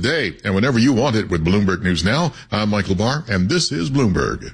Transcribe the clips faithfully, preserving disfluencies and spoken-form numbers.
day and whenever you want it with Bloomberg News Now. I'm Michael Barr, and this is Bloomberg.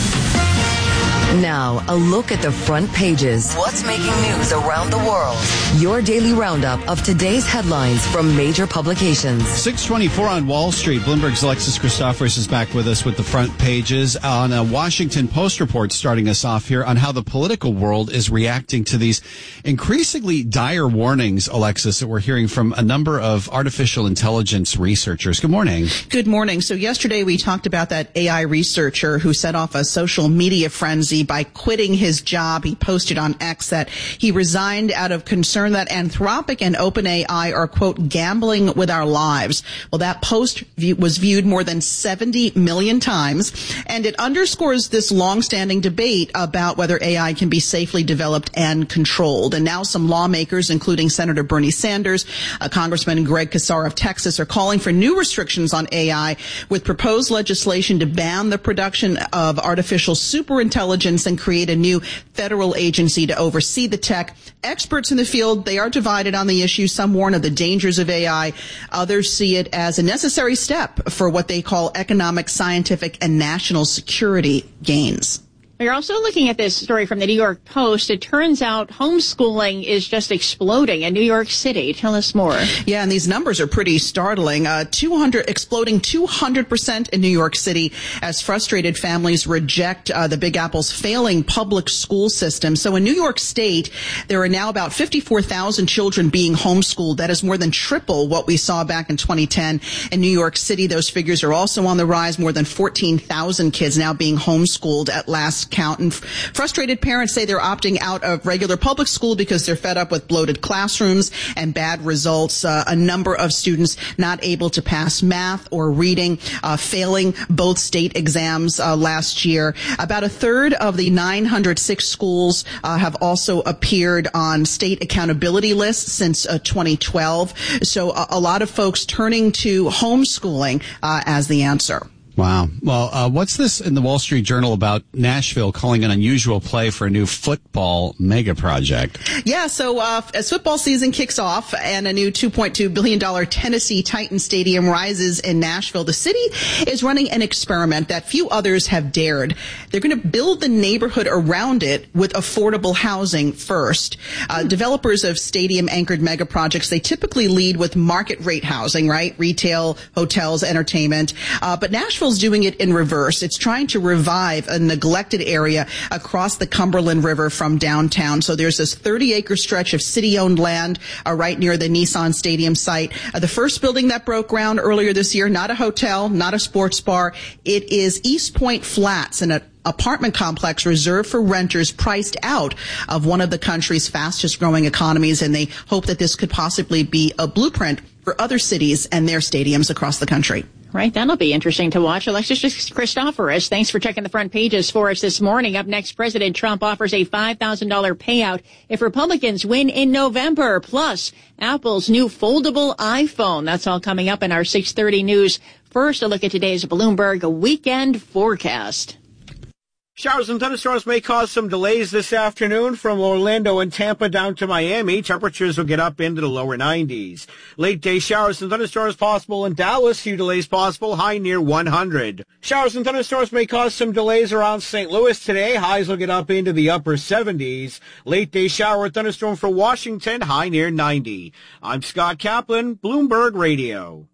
Now, a look at the front pages. What's making news around the world? Your daily roundup of today's headlines from major publications. six twenty-four on Wall Street. Bloomberg's Alexis Christoforous is back with us with the front pages on a Washington Post report starting us off here on how the political world is reacting to these increasingly dire warnings, Alexis, that we're hearing from a number of artificial intelligence researchers. Good morning. Good morning. So yesterday we talked about that A I researcher who set off a social media frenzy by quitting his job. He posted on X that he resigned out of concern that Anthropic and OpenAI are, quote, gambling with our lives. Well, that post view, was viewed more than seventy million times, and it underscores this longstanding debate about whether A I can be safely developed and controlled. And now some lawmakers, including Senator Bernie Sanders, uh, Congressman Greg Casar of Texas, are calling for new restrictions on A I with proposed legislation to ban the production of artificial superintelligence and create a new federal agency to oversee the tech. Experts in the field, they are divided on the issue. Some warn of the dangers of A I. Others see it as a necessary step for what they call economic, scientific, and national security gains. We're also looking at this story from the New York Post. It turns out homeschooling is just exploding in New York City. Tell us more. Yeah, and these numbers are pretty startling. Uh, two hundred exploding two hundred percent in New York City as frustrated families reject uh, the Big Apple's failing public school system. So in New York State, there are now about fifty-four thousand children being homeschooled. That is more than triple what we saw back in twenty ten. In New York City, those figures are also on the rise. More than fourteen thousand kids now being homeschooled at last count. And frustrated parents say they're opting out of regular public school because they're fed up with bloated classrooms and bad results. Uh, a number of students not able to pass math or reading, uh, failing both state exams uh, last year. About a third of the nine hundred six schools uh, have also appeared on state accountability lists since uh, twenty twelve. So a, a lot of folks turning to homeschooling uh, as the answer. Wow. Well, uh, what's this in the Wall Street Journal about Nashville calling an unusual play for a new football mega project? Yeah, so uh, as football season kicks off and a new two point two billion dollars Tennessee Titans Stadium rises in Nashville, the city is running an experiment that few others have dared. They're going to build the neighborhood around it with affordable housing first. Uh, developers of stadium-anchored mega projects, they typically lead with market-rate housing, right? Retail, hotels, entertainment. Uh, but Nashville is doing it in reverse. It's trying to revive a neglected area across the Cumberland River from downtown. So there's this thirty acre stretch of city-owned land uh, right near the Nissan Stadium site. Uh, the first building that broke ground earlier this year, not a hotel, not a sports bar. It is East Point Flats, an apartment complex reserved for renters priced out of one of the country's fastest growing economies. And they hope that this could possibly be a blueprint for other cities and their stadiums across the country. Right, that'll be interesting to watch. Alexis Christoforous, thanks for checking the front pages for us this morning. Up next, President Trump offers a five thousand dollars payout if Republicans win in November. Plus, Apple's new foldable iPhone. That's all coming up in our six thirty news. First, a look at today's Bloomberg weekend forecast. Showers and thunderstorms may cause some delays this afternoon from Orlando and Tampa down to Miami. Temperatures will get up into the lower nineties. Late day showers and thunderstorms possible in Dallas. Few delays possible. High near one hundred. Showers and thunderstorms may cause some delays around Saint Louis today. Highs will get up into the upper seventies. Late day shower and thunderstorm for Washington. High near ninety. I'm Scott Kaplan, Bloomberg Radio.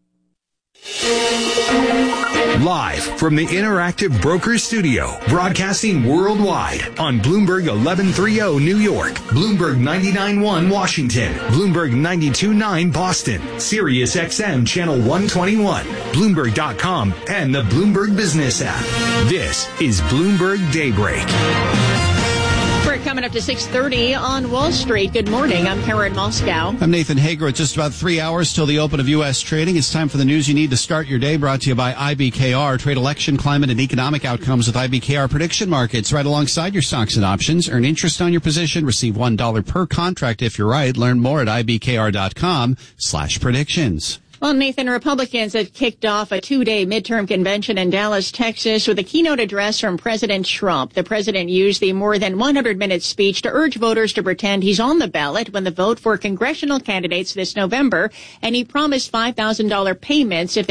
Live from the Interactive Brokers Studio, broadcasting worldwide on Bloomberg eleven thirty New York, Bloomberg ninety-nine point one Washington, Bloomberg ninety-two point nine Boston, Sirius X M Channel one twenty-one, Bloomberg dot com, and the Bloomberg Business app. This is Bloomberg Daybreak. We're coming up to six thirty on Wall Street. Good morning. I'm Karen Moscow. I'm Nathan Hager. It's just about three hours till the open of U S trading. It's time for the news you need to start your day, brought to you by I B K R. Trade election, climate, and economic outcomes with I B K R prediction markets right alongside your stocks and options. Earn interest on your position. Receive one dollar per contract if you're right. Learn more at I B K R dot com slash predictions. Well, Nathan, Republicans have kicked off a two-day midterm convention in Dallas, Texas, with a keynote address from President Trump. The president used the more than one hundred minute speech to urge voters to pretend he's on the ballot when the vote for congressional candidates this November, and he promised five thousand dollars payments if